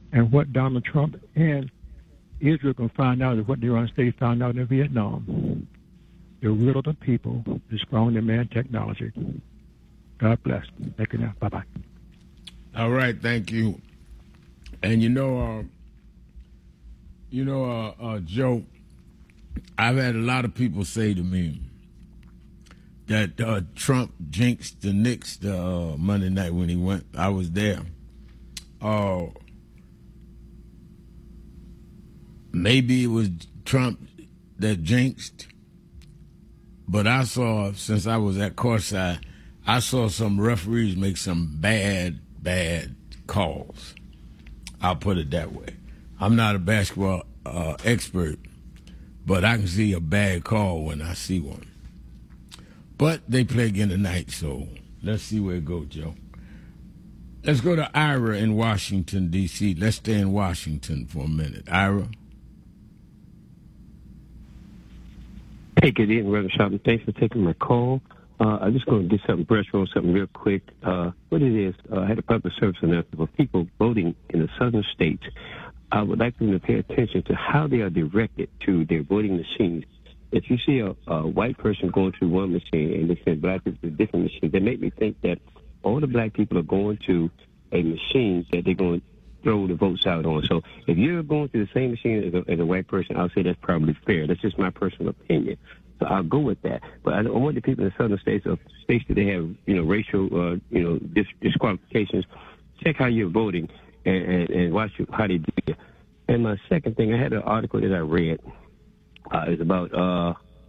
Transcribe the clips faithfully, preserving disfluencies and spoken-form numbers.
And what Donald Trump and Israel going to find out is what the United States found out in Vietnam. The will of the people is stronger than man technology. God bless. Thank you now. Bye-bye. All right, thank you. And you know, uh, you know, uh, uh, Joe, I've had a lot of people say to me that uh, Trump jinxed the Knicks the uh, Monday night when he went. I was there. Uh, maybe it was Trump that jinxed, but I saw, since I was at courtside, I saw some referees make some bad, bad calls. I'll put it that way. I'm not a basketball uh, expert, but I can see a bad call when I see one. But they play again tonight, so let's see where it goes, Joe. Let's go to Ira in Washington, D C Let's stay in Washington for a minute. Ira? Hey, good evening, Reverend Sharpton. Thanks for taking my call. Uh, I'm just going to get something, brush on something real quick. Uh, what it is, uh, I had a public service announcement for people voting in the southern states. I would like them to pay attention to how they are directed to their voting machines. If you see a, a white person going to one machine and they send black people to a different machine, that make me think that all the black people are going to a machine that they're going to throw the votes out on. So if you're going to the same machine as a, as a white person, I'll say that's probably fair. That's just my personal opinion. So I'll go with that. But I, I want the people in the southern states, of states that they have, you know, racial, uh, you know, dis- disqualifications, check how you're voting and, and, and watch how they do it. And my second thing, I had an article that I read. Uh, it's about uh,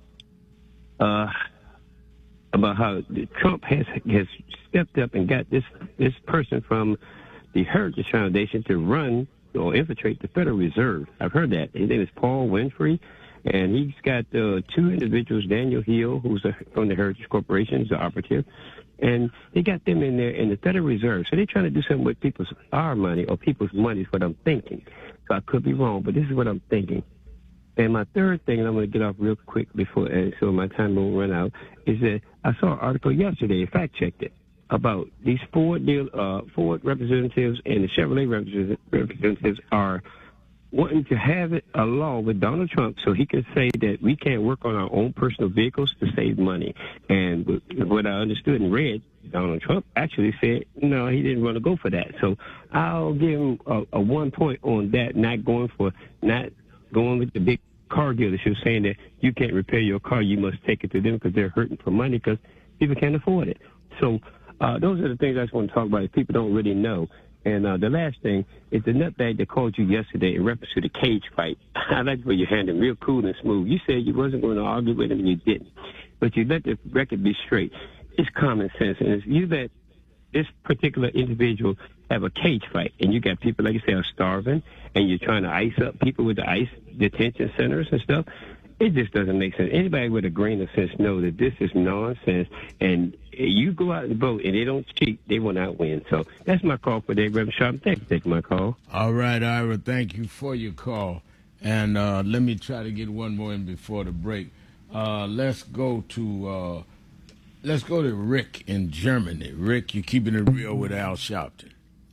uh, about how Trump has has stepped up and got this this person from the Heritage Foundation to run or infiltrate the Federal Reserve. I've heard that. His name is Paul Winfrey, and he's got uh, two individuals, Daniel Hill, who's a, from the Heritage Corporation, he's an operative, and they got them in there in the Federal Reserve. So they're trying to do something with people's our money or people's money is what I'm thinking. So I could be wrong, but this is what I'm thinking. And my third thing, and I'm going to get off real quick before, and so my time won't run out, is that I saw an article yesterday, fact checked it, about these Ford deal, uh, Ford representatives and the Chevrolet representatives are wanting to have it a law with Donald Trump so he can say that we can't work on our own personal vehicles to save money. And what I understood and read, Donald Trump actually said, no, he didn't want to go for that. So I'll give him a, a one point on that, not going for, not going with the big car dealership saying that you can't repair your car, you must take it to them because they're hurting for money because people can't afford it. So uh, those are the things I just want to talk about if people don't really know. And uh, the last thing is the nutbag that called you yesterday in reference to the cage fight. I like the way you handled him real cool and smooth. You said you wasn't going to argue with him and you didn't. But you let the record be straight. It's common sense. And if you let this particular individual have a cage fight and you got people, like you say, are starving and you're trying to ice up people with the ice detention centers and stuff, it just doesn't make sense. Anybody with a grain of sense knows that this is nonsense. And you go out and vote and they don't cheat, they will not win. So that's my call for today, Reverend Sharp. Thanks for taking my call. All right, Ira, thank you for your call. And uh, let me try to get one more in before the break. Uh, let's go to uh, let's go to Rick in Germany. Rick, you're keeping it real with Al Sharpton.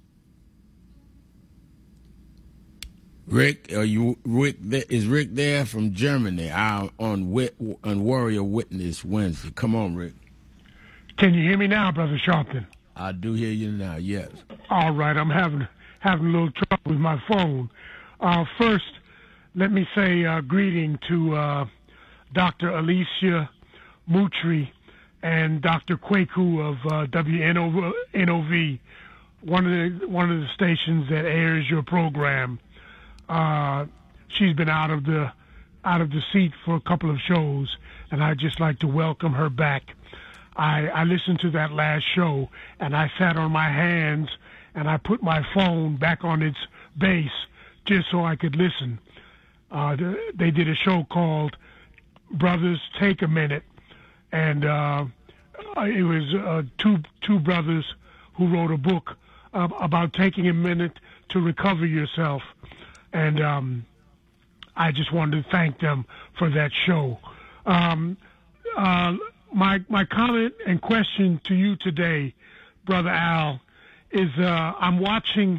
Rick, are you Rick? Is Rick there from Germany? I, on Wit, on Warrior Witness Wednesday. Come on, Rick. Can you hear me now, Brother Sharpton? I do hear you now. Yes. All right. I'm having having a little trouble with my phone. Uh, first, let me say uh, greeting to uh, Doctor Alicia Mutri and Doctor Kwaku of uh, W N O V, one of the one of the stations that airs your program. Uh, she's been out of the out of the seat for a couple of shows, and I'd just like to welcome her back. I, I listened to that last show, and I sat on my hands, and I put my phone back on its base just so I could listen. Uh, they did a show called Brothers Take a Minute, and uh, it was uh, two two brothers who wrote a book uh, about taking a minute to recover yourself. And um, I just wanted to thank them for that show. Um, uh, my my comment and question to you today, Brother Al, is uh, I'm watching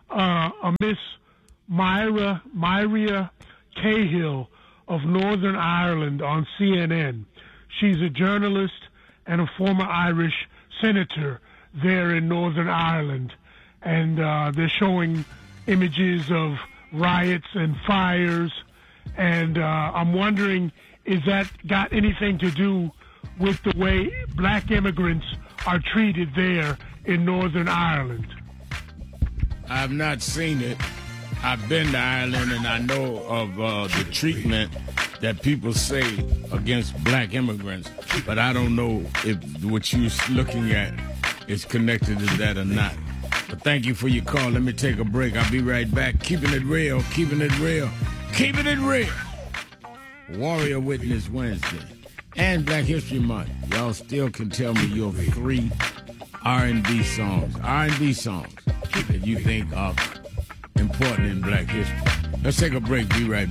uh, a Miss Myra Myria Cahill of Northern Ireland on C N N. She's a journalist and a former Irish senator there in Northern Ireland. And uh, they're showing images of riots and fires. And uh, I'm wondering, is that got anything to do with the way black immigrants are treated there in Northern Ireland? I've not seen it. I've been to Ireland, and I know of uh, the treatment that people say against black immigrants, but I don't know if what you're looking at is connected to that or not. But thank you for your call. Let me take a break. I'll be right back. Keeping it real, keeping it real, keeping it real. Warrior Witness Wednesday and Black History Month. Y'all still can tell me your three R and B songs, R and B songs that you think are important in black history. Let's take a break. Be right back.